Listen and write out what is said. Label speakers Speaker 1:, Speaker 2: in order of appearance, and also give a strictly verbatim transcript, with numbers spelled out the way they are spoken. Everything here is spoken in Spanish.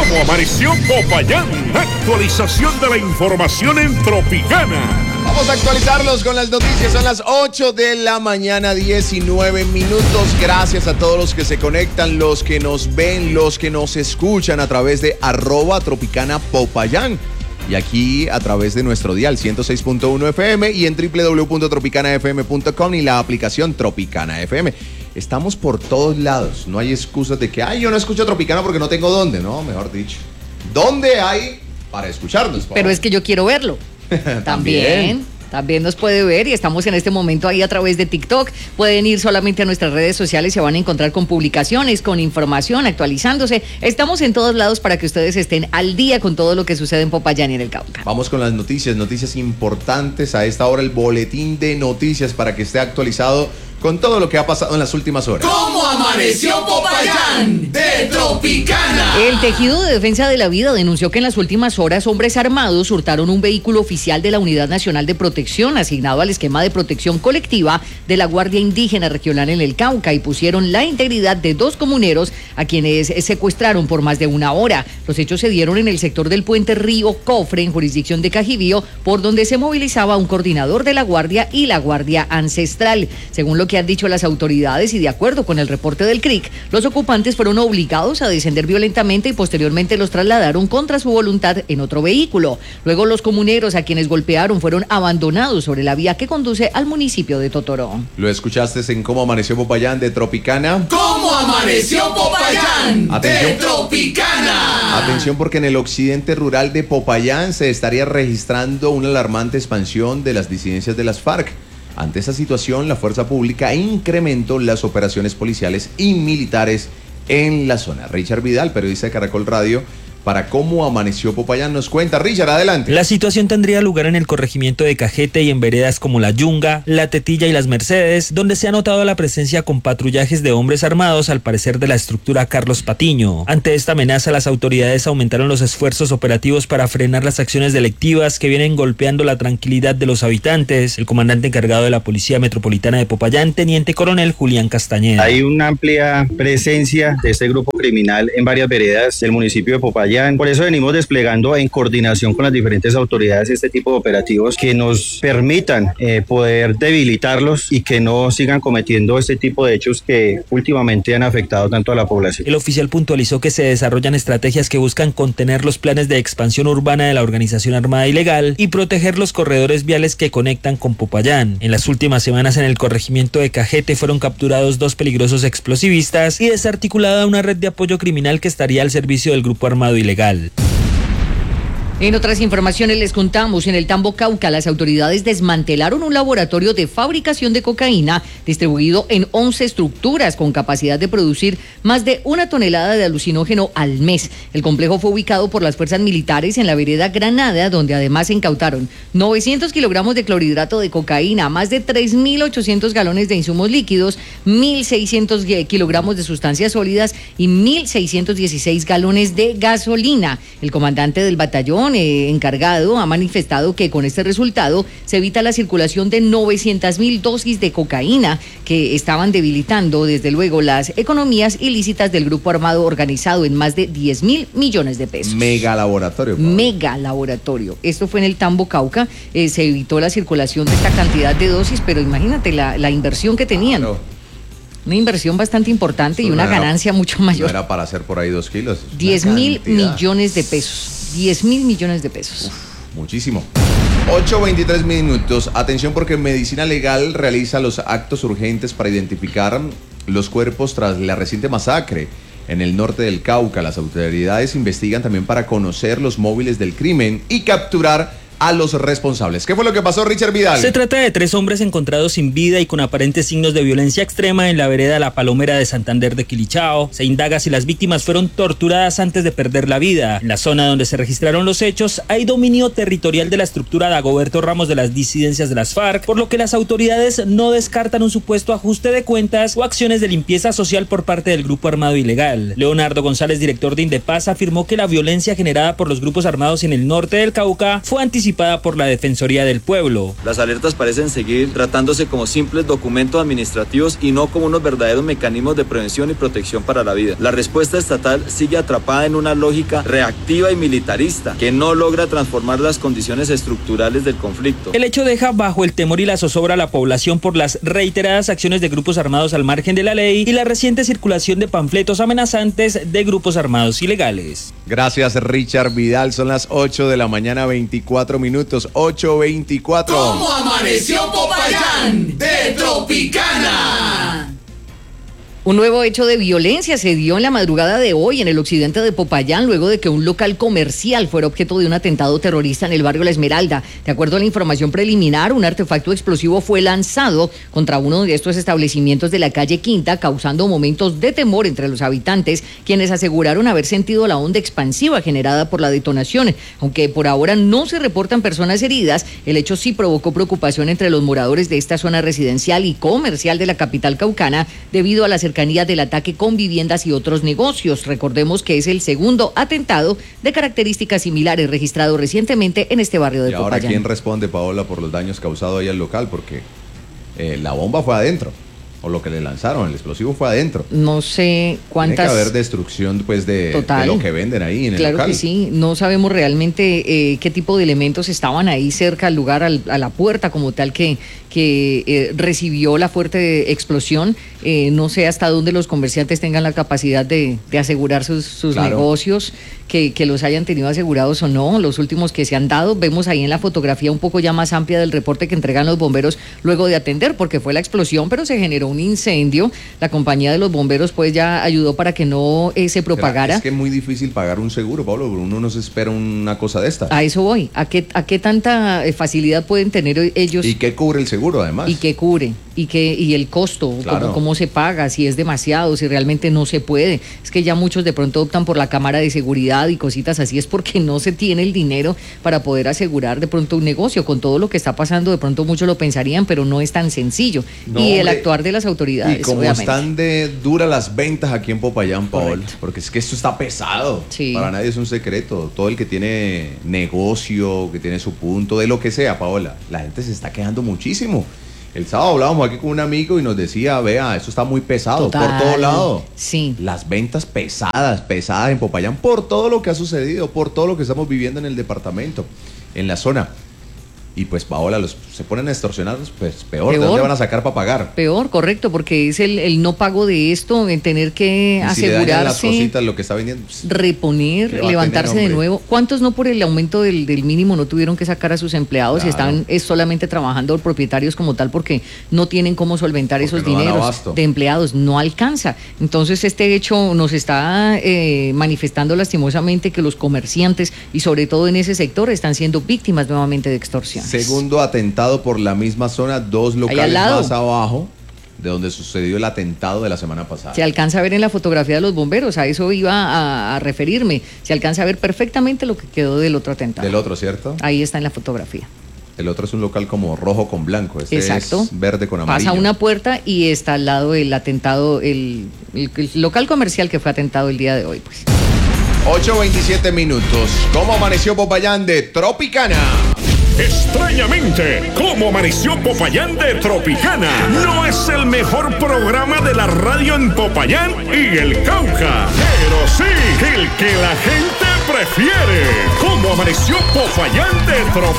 Speaker 1: ¿Cómo amaneció Popayán? Actualización de la información en Tropicana.
Speaker 2: Vamos a actualizarlos con las noticias. Son las ocho de la mañana, diecinueve minutos. Gracias a todos los que se conectan, los que nos ven, los que nos escuchan a través de arroba Tropicana Popayán. Y aquí a través de nuestro dial ciento seis punto uno F M y en doble u doble u doble u punto tropicana f m punto com y la aplicación Tropicana F M. Estamos por todos lados. No hay excusas de que, ay, yo no escucho Tropicana porque no tengo dónde. No, mejor dicho. ¿Dónde hay para escucharnos?
Speaker 3: Pero es que yo quiero verlo. También. También. También nos puede ver y estamos en este momento ahí a través de TikTok. Pueden ir solamente a nuestras redes sociales y se van a encontrar con publicaciones, con información, actualizándose. Estamos en todos lados para que ustedes estén al día con todo lo que sucede en Popayán y en el Cauca.
Speaker 2: Vamos con las noticias, noticias importantes. A esta hora el boletín de noticias para que esté actualizado con todo lo que ha pasado en las últimas horas.
Speaker 4: ¿Cómo amaneció Popayán? De Tropicana.
Speaker 3: El Tejido de Defensa de la Vida denunció que en las últimas horas hombres armados hurtaron un vehículo oficial de la Unidad Nacional de Protección asignado al esquema de protección colectiva de la Guardia Indígena Regional en el Cauca y pusieron la integridad de dos comuneros a quienes secuestraron por más de una hora. Los hechos se dieron en el sector del puente Río Cofre, en jurisdicción de Cajibío, por donde se movilizaba un coordinador de la Guardia y la Guardia Ancestral. Según lo que han dicho las autoridades y de acuerdo con el reporte del C R I C, los ocupantes fueron obligados a descender violentamente y posteriormente los trasladaron contra su voluntad en otro vehículo. Luego los comuneros a quienes golpearon fueron abandonados sobre la vía que conduce al municipio de Totoró.
Speaker 2: Lo escuchaste en Cómo Amaneció Popayán de Tropicana.
Speaker 4: ¿Cómo amaneció Popayán?
Speaker 2: Atención.
Speaker 4: De Tropicana.
Speaker 2: Atención porque en el occidente rural de Popayán se estaría registrando una alarmante expansión de las disidencias de las FARC. Ante esa situación, la fuerza pública incrementó las operaciones policiales y militares en la zona. Richard Vidal, periodista de Caracol Radio, para Cómo Amaneció Popayán, nos cuenta. Richard, adelante.
Speaker 5: La situación tendría lugar en el corregimiento de Cajete y en veredas como La Yunga, La Tetilla y Las Mercedes, donde se ha notado la presencia con patrullajes de hombres armados, al parecer de la estructura Carlos Patiño. Ante esta amenaza, las autoridades aumentaron los esfuerzos operativos para frenar las acciones delictivas que vienen golpeando la tranquilidad de los habitantes. El comandante encargado de la Policía Metropolitana de Popayán, Teniente Coronel Julián Castañeda.
Speaker 6: Hay una amplia presencia de este grupo criminal en varias veredas del municipio de Popayán. Por eso venimos desplegando en coordinación con las diferentes autoridades este tipo de operativos que nos permitan eh, poder debilitarlos y que no sigan cometiendo este tipo de hechos que últimamente han afectado tanto a la población.
Speaker 5: El oficial puntualizó que se desarrollan estrategias que buscan contener los planes de expansión urbana de la organización armada ilegal y proteger los corredores viales que conectan con Popayán. En las últimas semanas en el corregimiento de Cajete fueron capturados dos peligrosos explosivistas y desarticulada una red de apoyo criminal que estaría al servicio del grupo armado ilegal.
Speaker 3: En otras informaciones les contamos, en el Tambo Cauca las autoridades desmantelaron un laboratorio de fabricación de cocaína distribuido en once estructuras con capacidad de producir más de una tonelada de alucinógeno al mes. El complejo fue ubicado por las fuerzas militares en la vereda Granada, donde además se incautaron novecientos kilogramos de clorhidrato de cocaína, más de tres mil ochocientos galones de insumos líquidos, mil seiscientos kilogramos de sustancias sólidas y mil seiscientos dieciséis galones de gasolina. El comandante del batallón Eh, encargado ha manifestado que con este resultado se evita la circulación de novecientas mil dosis de cocaína que estaban debilitando desde luego las economías ilícitas del grupo armado organizado en más de diez mil millones de pesos.
Speaker 2: Mega laboratorio.
Speaker 3: Pablo. Mega laboratorio. Esto fue en el Tambo Cauca. Eh, se evitó la circulación de esta cantidad de dosis, pero imagínate la, la inversión que tenían. Claro. Una inversión bastante importante. Eso y una era, ganancia mucho mayor.
Speaker 2: No era para hacer por ahí dos kilos.
Speaker 3: diez mil millones de pesos. diez mil millones de pesos.
Speaker 2: Uf, muchísimo. ocho veintitrés minutos. Atención porque Medicina Legal realiza los actos urgentes para identificar los cuerpos tras la reciente masacre en el norte del Cauca. Las autoridades investigan también para conocer los móviles del crimen y capturar a los responsables. ¿Qué fue lo que pasó, Richard Vidal?
Speaker 5: Se trata de tres hombres encontrados sin vida y con aparentes signos de violencia extrema en la vereda La Palomera de Santander de Quilichao. Se indaga si las víctimas fueron torturadas antes de perder la vida. En la zona donde se registraron los hechos hay dominio territorial de la estructura Dagoberto Ramos de las disidencias de las FARC, por lo que las autoridades no descartan un supuesto ajuste de cuentas o acciones de limpieza social por parte del grupo armado ilegal. Leonardo González, director de Indepaz, afirmó que la violencia generada por los grupos armados en el norte del Cauca fue anticipada anticipada por la Defensoría del Pueblo.
Speaker 7: Las alertas parecen seguir tratándose como simples documentos administrativos y no como unos verdaderos mecanismos de prevención y protección para la vida. La respuesta estatal sigue atrapada en una lógica reactiva y militarista que no logra transformar las condiciones estructurales del conflicto.
Speaker 5: El hecho deja bajo el temor y la zozobra a la población por las reiteradas acciones de grupos armados al margen de la ley y la reciente circulación de panfletos amenazantes de grupos armados ilegales.
Speaker 2: Gracias, Richard Vidal. Son las ocho de la mañana, veinticuatro minutos. ocho veinticuatro.
Speaker 4: ¿Cómo amaneció Popayán? De Tropicana.
Speaker 3: Un nuevo hecho de violencia se dio en la madrugada de hoy en el occidente de Popayán, luego de que un local comercial fuera objeto de un atentado terrorista en el barrio La Esmeralda. De acuerdo a la información preliminar, un artefacto explosivo fue lanzado contra uno de estos establecimientos de la calle Quinta, causando momentos de temor entre los habitantes, quienes aseguraron haber sentido la onda expansiva generada por la detonación. Aunque por ahora no se reportan personas heridas, el hecho sí provocó preocupación entre los moradores de esta zona residencial y comercial de la capital caucana, debido a la cercanía del ataque con viviendas y otros negocios. Recordemos que es el segundo atentado de características similares registrado recientemente en este barrio de
Speaker 2: y
Speaker 3: Popayán.
Speaker 2: Ahora, ¿quién responde, Paola, por los daños causados ahí al local? Porque eh, la bomba fue adentro, o lo que le lanzaron, el explosivo fue adentro.
Speaker 3: No sé cuántas...
Speaker 2: Tiene que haber destrucción, pues, de, de lo que venden ahí en el
Speaker 3: claro
Speaker 2: local.
Speaker 3: Claro que sí, no sabemos realmente eh, qué tipo de elementos estaban ahí cerca al lugar, al, a la puerta como tal que, que eh, recibió la fuerte explosión. Eh, no sé hasta dónde los comerciantes tengan la capacidad de, de asegurar sus, sus claro. negocios, que, que los hayan tenido asegurados o no, los últimos que se han dado. Vemos ahí en la fotografía un poco ya más amplia del reporte que entregan los bomberos luego de atender, porque fue la explosión, pero se generó un incendio. La compañía de los bomberos pues ya ayudó para que no eh, se propagara.
Speaker 2: Es que es muy difícil pagar un seguro, Pablo, uno no se espera una cosa de esta.
Speaker 3: A eso voy, ¿a qué, a qué tanta facilidad pueden tener ellos?
Speaker 2: ¿Y qué cubre el seguro además?
Speaker 3: ¿Y qué cubre? ¿Y qué, y el costo? Claro. ¿Cómo, cómo se paga? Si es demasiado, si realmente no se puede. Es que ya muchos de pronto optan por la cámara de seguridad y cositas así, es porque no se tiene el dinero para poder asegurar de pronto un negocio. Con todo lo que está pasando, de pronto muchos lo pensarían, pero no es tan sencillo. No, y el hombre, actuar de las autoridades,
Speaker 2: y como
Speaker 3: obviamente.
Speaker 2: Están de duras las ventas aquí en Popayán, Paul, porque es que esto está pesado.
Speaker 3: Sí.
Speaker 2: Para nadie es un secreto. Todo el que tiene negocio, que tiene su punto, de lo que sea, Paola, la gente se está quejando muchísimo. El sábado hablábamos aquí con un amigo y nos decía, vea, esto está muy pesado. Total, por todo lado.
Speaker 3: Sí.
Speaker 2: Las ventas pesadas, pesadas en Popayán, por todo lo que ha sucedido, por todo lo que estamos viviendo en el departamento, en la zona. Y pues, Paola, los se ponen a extorsionarlos, pues peor, peor. ¿De dónde van a sacar para pagar?
Speaker 3: Peor, correcto, porque es el, el no pago de esto, en tener que y asegurarse, si le dañan las
Speaker 2: cositas, lo que está vendiendo, pues,
Speaker 3: reponer, levantarse tener, de nuevo. ¿Cuántos no por el aumento del, del mínimo no tuvieron que sacar a sus empleados claro. y están es solamente trabajando propietarios como tal porque no tienen cómo solventar porque esos no dineros de empleados? No alcanza. Entonces este hecho nos está eh, manifestando lastimosamente que los comerciantes y sobre todo en ese sector están siendo víctimas nuevamente de extorsión.
Speaker 2: Segundo atentado por la misma zona, dos locales más abajo de donde sucedió el atentado de la semana pasada.
Speaker 3: Se alcanza a ver en la fotografía de los bomberos, a eso iba a, a referirme. Se alcanza a ver perfectamente lo que quedó del otro atentado.
Speaker 2: Del otro, ¿cierto?
Speaker 3: Ahí está en la fotografía.
Speaker 2: El otro es un local como rojo con blanco, este
Speaker 3: Exacto.
Speaker 2: es verde con amarillo.
Speaker 3: Pasa una puerta y está al lado el atentado, el, el, el local comercial que fue atentado el día de hoy, pues.
Speaker 2: ocho veintisiete minutos. ¿Cómo amaneció Popayán de Tropicana?
Speaker 1: Extrañamente, ¿cómo amaneció Popayán de Tropicana? No es el mejor programa de la radio en Popayán y el Cauca, pero sí el que la gente prefiere. ¿Cómo amaneció Popayán de Tropicana?